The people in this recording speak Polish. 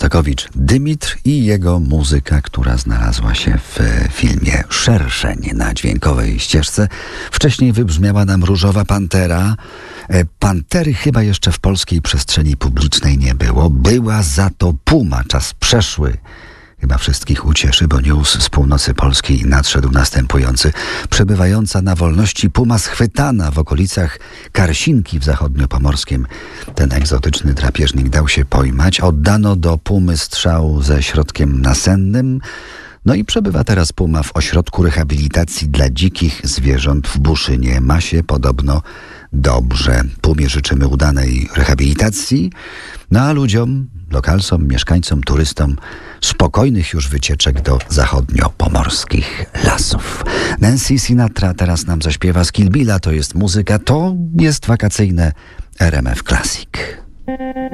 Szostakowicz Dymitr i jego muzyka, która znalazła się w filmie Szerszeń na dźwiękowej ścieżce. Wcześniej wybrzmiała nam Różowa Pantera. Pantery chyba jeszcze w polskiej przestrzeni publicznej nie było. Była za to Puma. Czas przeszły chyba wszystkich ucieszy, bo news z północy polskiej nadszedł następujący. Przebywająca na wolności puma schwytana w okolicach Karsinki w zachodniopomorskiem. Ten egzotyczny drapieżnik dał się pojmać. Oddano do pumy strzał ze środkiem nasennym. No i przebywa teraz puma w ośrodku rehabilitacji dla dzikich zwierząt w Buszynie. Ma się podobno dobrze. Pumie życzymy udanej rehabilitacji, no a ludziom, lokalsom, mieszkańcom, turystom spokojnych już wycieczek do zachodniopomorskich lasów. Nancy Sinatra teraz nam zaśpiewa z Kill Billa. To jest muzyka, to jest wakacyjne RMF Classic.